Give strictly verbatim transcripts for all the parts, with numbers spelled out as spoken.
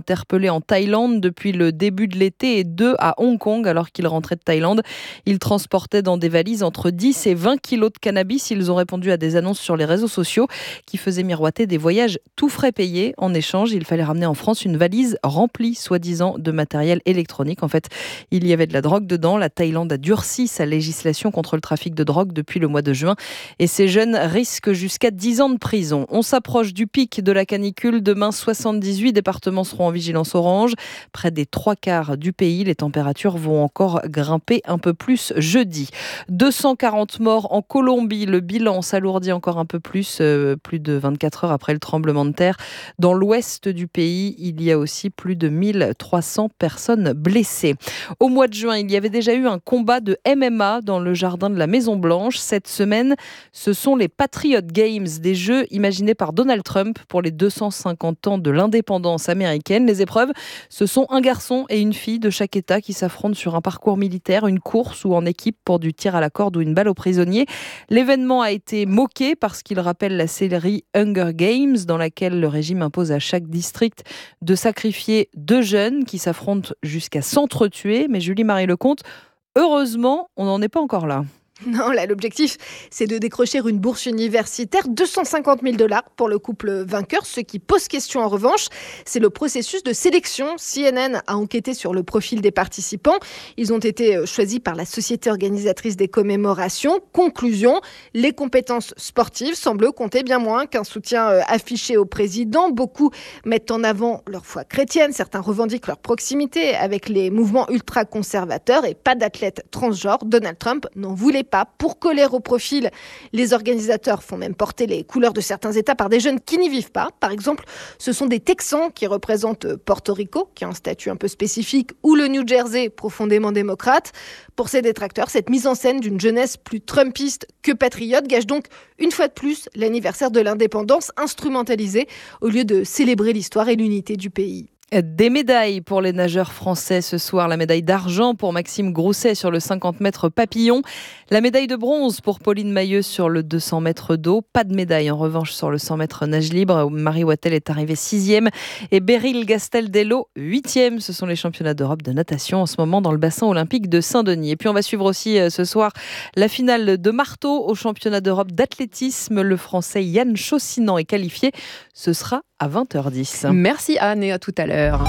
interpellés en Thaïlande depuis le début de l'été et deux à Hong Kong alors qu'ils rentraient de Thaïlande. Ils transportaient dans des valises entre dix et vingt kilos de cannabis. Ils ont répondu à des annonces sur les réseaux sociaux qui faisaient miroiter des voyages tout frais payés. En échange, il fallait ramener en France une valise remplie, soi-disant, de matériel électronique. En fait, il y avait de la drogue dedans. La Thaïlande a durci sa législation contre le trafic de drogue depuis le mois de juin et ces jeunes risquent jusqu'à dix ans de prison. On s'approche du pic de la canicule. Demain, soixante-dix-huit départements seront en vigilance orange. Près des trois quarts du pays, les températures vont encore grimper un peu plus jeudi. deux cent quarante morts en Colombie. Le bilan s'alourdit encore un peu plus, euh, plus de vingt-quatre heures après le tremblement de terre. Dans l'ouest du pays, il y a aussi plus de mille trois cents personnes blessées. Au mois de juin, il y avait déjà eu un combat de M M A dans le jardin de la Maison-Blanche. Cette semaine, ce sont les Patriot Games, des jeux imaginés par Donald Trump pour les deux cent cinquante ans de l'indépendance américaine. Les épreuves, ce sont un garçon et une fille de chaque État qui s'affrontent sur un parcours militaire, une course ou en équipe pour du tir à la corde ou une balle aux prisonniers. L'événement a été moqué parce qu'il rappelle la série Hunger Games, dans laquelle le régime impose à chaque district de sacrifier deux jeunes qui s'affrontent jusqu'à s'entretuer. Mais Julie-Marie Lecomte, heureusement, on n'en est pas encore là. Non, là, l'objectif, c'est de décrocher une bourse universitaire, deux cent cinquante mille dollars pour le couple vainqueur. Ce qui pose question, en revanche, c'est le processus de sélection. C N N a enquêté sur le profil des participants. Ils ont été choisis par la société organisatrice des commémorations. Conclusion, les compétences sportives semblent compter bien moins qu'un soutien affiché au président. Beaucoup mettent en avant leur foi chrétienne. Certains revendiquent leur proximité avec les mouvements ultra-conservateurs et pas d'athlètes transgenres. Donald Trump n'en voulait pas. Pour coller au profil, les organisateurs font même porter les couleurs de certains États par des jeunes qui n'y vivent pas. Par exemple, ce sont des Texans qui représentent Porto Rico, qui a un statut un peu spécifique, ou le New Jersey, profondément démocrate. Pour ces détracteurs, cette mise en scène d'une jeunesse plus trumpiste que patriote gâche donc une fois de plus l'anniversaire de l'indépendance instrumentalisée au lieu de célébrer l'histoire et l'unité du pays. Des médailles pour les nageurs français ce soir. La médaille d'argent pour Maxime Grousset sur le cinquante mètres papillon. La médaille de bronze pour Pauline Mailleux sur le deux cents mètres d'eau. Pas de médaille en revanche sur le cent mètres nage libre où Marie Wattel est arrivée sixième et Beryl Gastaldello huitième. Ce sont les championnats d'Europe de natation en ce moment dans le bassin olympique de Saint-Denis. Et puis on va suivre aussi ce soir la finale de marteau au championnat d'Europe d'athlétisme. Le Français Yann Chaussinan est qualifié. Ce sera à vingt heures dix. Merci Anne et à tout à l'heure.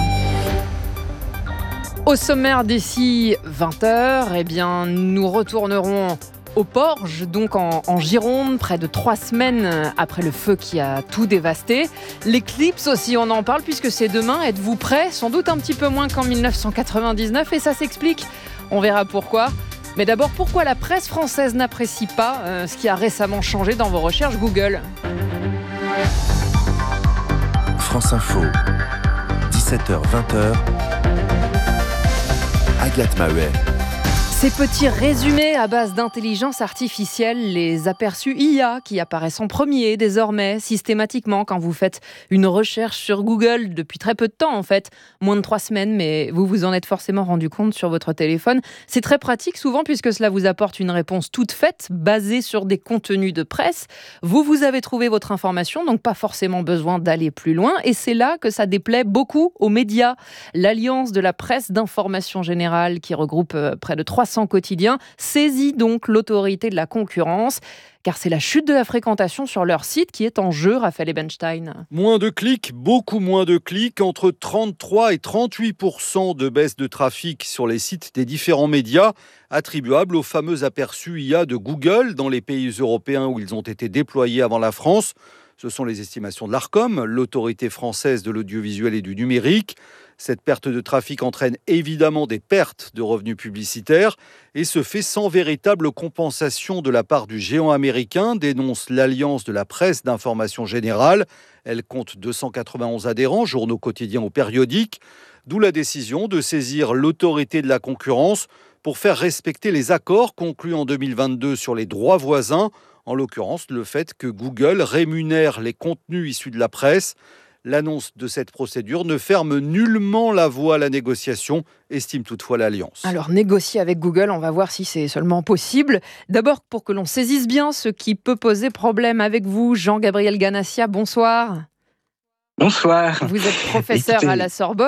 Au sommaire d'ici vingt heures, eh bien, nous retournerons au Porge, donc en, en Gironde, près de trois semaines après le feu qui a tout dévasté. L'éclipse aussi, on en parle puisque c'est demain. Êtes-vous prêts ? Sans doute un petit peu moins qu'en dix-neuf cent quatre-vingt-dix-neuf et ça s'explique. On verra pourquoi. Mais d'abord, pourquoi la presse française n'apprécie pas euh, ce qui a récemment changé dans vos recherches Google ? France Info, dix-sept heures vingt. Agathe Maheuet. Ces petits résumés à base d'intelligence artificielle, les aperçus I A qui apparaissent en premier désormais systématiquement quand vous faites une recherche sur Google depuis très peu de temps en fait, moins de trois semaines, mais vous vous en êtes forcément rendu compte sur votre téléphone. C'est très pratique souvent puisque cela vous apporte une réponse toute faite, basée sur des contenus de presse. Vous, vous avez trouvé votre information, donc pas forcément besoin d'aller plus loin. Et c'est là que ça déplaît beaucoup aux médias. L'Alliance de la presse d'information générale qui regroupe près de trois cents quotidiens saisit donc l'autorité de la concurrence, car c'est la chute de la fréquentation sur leur site qui est en jeu, Raphaël Ebenstein. Moins de clics, beaucoup moins de clics, entre trente-trois et trente-huit pour cent de baisse de trafic sur les sites des différents médias, attribuables aux fameux aperçus I A de Google dans les pays européens où ils ont été déployés avant la France. Ce sont les estimations de l'Arcom, l'autorité française de l'audiovisuel et du numérique. Cette perte de trafic entraîne évidemment des pertes de revenus publicitaires et se fait sans véritable compensation de la part du géant américain, dénonce l'Alliance de la presse d'information générale. Elle compte deux cent quatre-vingt-onze adhérents, journaux quotidiens ou périodiques, d'où la décision de saisir l'autorité de la concurrence pour faire respecter les accords conclus en deux mille vingt-deux sur les droits voisins, en l'occurrence le fait que Google rémunère les contenus issus de la presse. L'annonce de cette procédure ne ferme nullement la voie à la négociation, estime toutefois l'Alliance. Alors, négocier avec Google, on va voir si c'est seulement possible. D'abord, pour que l'on saisisse bien ce qui peut poser problème avec vous, Jean-Gabriel Ganassia, bonsoir. Bonsoir. Vous êtes professeur Écoutez, à la Sorbonne.